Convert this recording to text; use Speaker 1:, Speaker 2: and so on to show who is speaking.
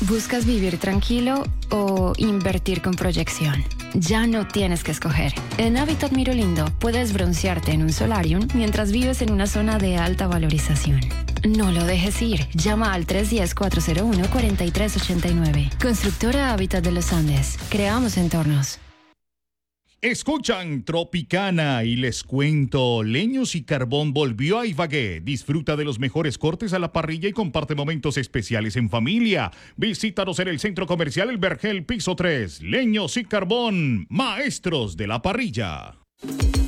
Speaker 1: ¿Buscas vivir tranquilo o invertir con proyección? Ya no tienes que escoger. En Habitat Miro Lindo puedes broncearte en un solarium mientras vives en una zona de alta valorización. No lo dejes ir. Llama al 310-401-4389. Constructora Hábitat de los Andes. Creamos entornos.
Speaker 2: Escuchan Tropicana y les cuento, Leños y Carbón volvió a Ibagué. Disfruta de los mejores cortes a la parrilla y comparte momentos especiales en familia. Visítanos en el Centro Comercial El Vergel, piso 3. Leños y Carbón, maestros de la parrilla.